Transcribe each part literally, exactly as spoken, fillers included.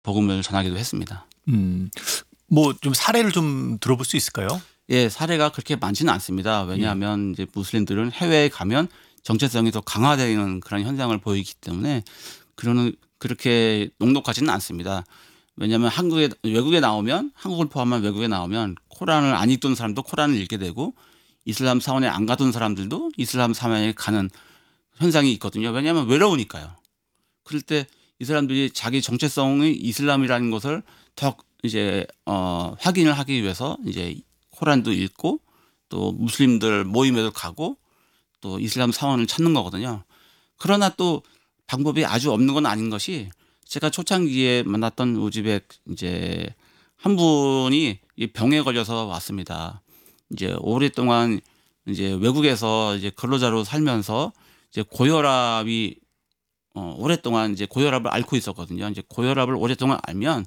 복음을 전하기도 했습니다. 음, 뭐 좀 사례를 좀 들어볼 수 있을까요? 예, 사례가 그렇게 많지는 않습니다. 왜냐하면 예. 이제 무슬림들은 해외에 가면 정체성이 더 강화되는 그런 현상을 보이기 때문에 그러는 그렇게 녹록하지는 않습니다. 왜냐하면 한국에 외국에 나오면 한국을 포함한 외국에 나오면 코란을 안 읽던 사람도 코란을 읽게 되고 이슬람 사원에 안 가던 사람들도 이슬람 사원에 가는 현상이 있거든요. 왜냐하면 외로우니까요. 그럴 때 이 사람들이 자기 정체성이 이슬람이라는 것을 더 이제 어, 확인을 하기 위해서 이제 코란도 읽고 또 무슬림들 모임에도 가고 또 이슬람 사원을 찾는 거거든요. 그러나 또 방법이 아주 없는 건 아닌 것이 제가 초창기에 만났던 우즈벡 이제 한 분이 병에 걸려서 왔습니다. 이제 오랫동안 이제 외국에서 이제 근로자로 살면서 이제 고혈압이 어, 오랫동안 이제 고혈압을 앓고 있었거든요. 이제 고혈압을 오랫동안 알면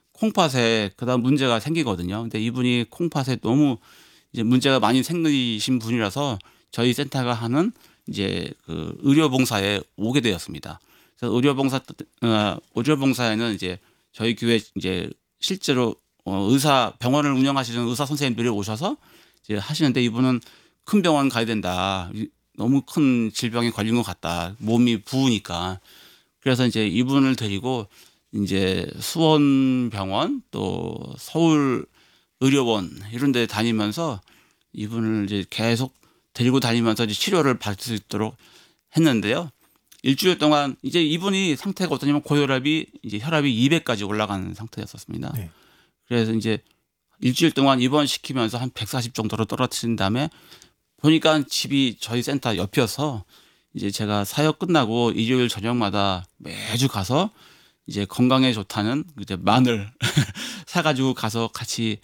콩팥에 그다음 문제가 생기거든요. 근데 이분이 콩팥에 너무 이제 문제가 많이 생기신 분이라서 저희 센터가 하는 이제 그 의료봉사에 오게 되었습니다. 그래서 의료봉사 어, 의료봉사에는 이제 저희 교회 이제 실제로 어, 의사 병원을 운영하시는 의사 선생님들이 오셔서 이제 하시는데 이분은 큰 병원 가야 된다. 너무 큰 질병에 걸린 것 같다. 몸이 부으니까. 그래서 이제 이분을 데리고 이제 수원병원 또 서울 의료원 이런 데 다니면서 이분을 이제 계속 데리고 다니면서 이제 치료를 받을 수 있도록 했는데요. 일주일 동안 이제 이분이 상태가 어떠냐면 고혈압이 이제 혈압이 이백까지 올라간 상태였었습니다. 네. 그래서 이제 일주일 동안 입원시키면서 한 백사십 정도로 떨어뜨린 다음에 보니까 집이 저희 센터 옆이어서 이제 제가 사역 끝나고 일요일 저녁마다 매주 가서 이제 건강에 좋다는 이제 마늘 사가지고 가서 같이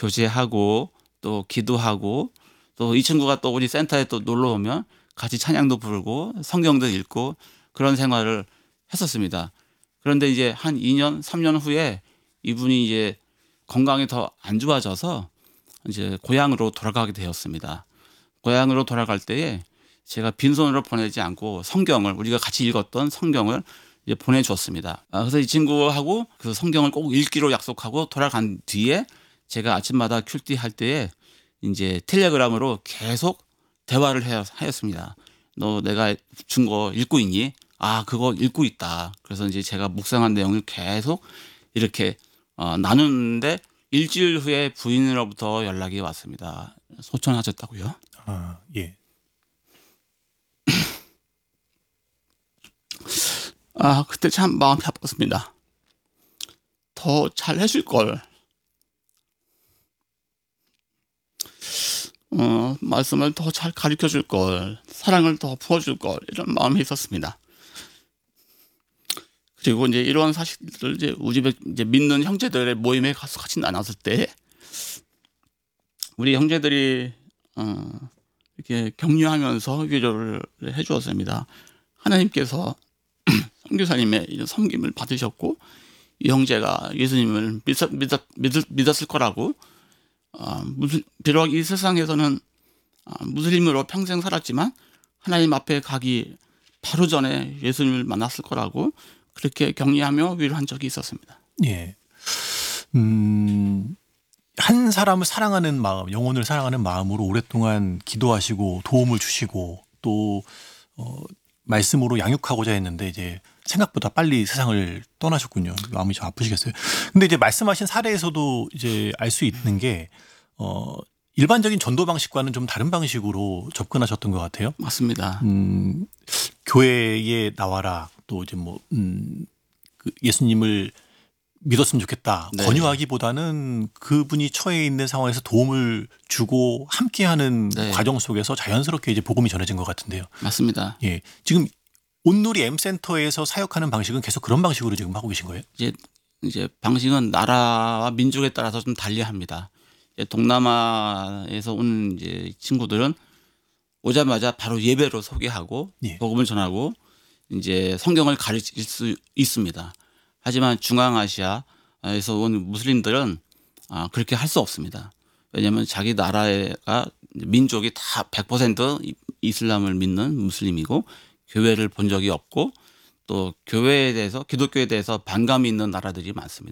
교제하고 또 기도하고 또 이 친구가 또 우리 센터에 또 놀러 오면 같이 찬양도 부르고 성경도 읽고 그런 생활을 했었습니다. 그런데 이제 한 이 년, 삼 년 후에 이분이 이제 건강이 더 안 좋아져서 이제 고향으로 돌아가게 되었습니다. 고향으로 돌아갈 때에 제가 빈손으로 보내지 않고 성경을 우리가 같이 읽었던 성경을 이제 보내주었습니다. 그래서 이 친구하고 그 성경을 꼭 읽기로 약속하고 돌아간 뒤에 제가 아침마다 큐티 할 때에 이제 텔레그램으로 계속 대화를 하였습니다. 너 내가 준 거 읽고 있니? 아, 그거 읽고 있다. 그래서 이제 제가 묵상한 내용을 계속 이렇게 어, 나누는데 일주일 후에 부인으로부터 연락이 왔습니다. 소천하셨다고요? 아, 예. 아, 그때 참 마음이 아팠습니다. 더 잘 해줄 걸. 어, 말씀을 더 잘 가르쳐 줄 걸. 사랑을 더 부어줄 걸. 이런 마음이 있었습니다. 그리고 이제 이러한 사실들을 이제 우즈벡 이제 믿는 형제들의 모임에 가서 같이 나눴을 때 우리 형제들이 어, 이렇게 격려하면서 위로를 해주었습니다. 하나님께서 선교사님의 섬김을 받으셨고 이 형제가 예수님을 믿었, 믿었, 믿었, 믿었을 거라고 어, 무슬, 비록 이 세상에서는 어, 무슬림으로 평생 살았지만 하나님 앞에 가기 바로 전에 예수님을 만났을 거라고 그렇게 격려하며 위로한 적이 있었습니다. 예. 음, 한 사람을 사랑하는 마음, 영혼을 사랑하는 마음으로 오랫동안 기도하시고 도움을 주시고 또 어, 말씀으로 양육하고자 했는데 이제 생각보다 빨리 세상을 떠나셨군요. 마음이 좀 아프시겠어요. 근데 이제 말씀하신 사례에서도 이제 알 수 있는 게 어, 일반적인 전도 방식과는 좀 다른 방식으로 접근하셨던 것 같아요. 맞습니다. 음, 교회에 나와라 또 이제 뭐 음, 그 예수님을 믿었으면 좋겠다. 네. 권유하기보다는 그분이 처해 있는 상황에서 도움을 주고 함께하는 네. 과정 속에서 자연스럽게 이제 복음이 전해진 것 같은데요. 맞습니다. 예, 지금 온누리 M센터에서 사역하는 방식은 계속 그런 방식으로 지금 하고 계신 거예요? 이제 이제 방식은 나라와 민족에 따라서 좀 달리합니다. 이제 동남아에서 온 이제 친구들은 오자마자 바로 예배로 소개하고 예. 복음을 전하고 이제 성경을 가르칠 수 있습니다. 하지만 중앙아시아에서 온 무슬림들은 아, 그렇게 할 수 없습니다. 왜냐하면 자기 나라가 민족이 다 백 퍼센트 이슬람을 믿는 무슬림이고 교회를 본 적이 없고 또 교회에 대해서 기독교에 대해서 반감이 있는 나라들이 많습니다.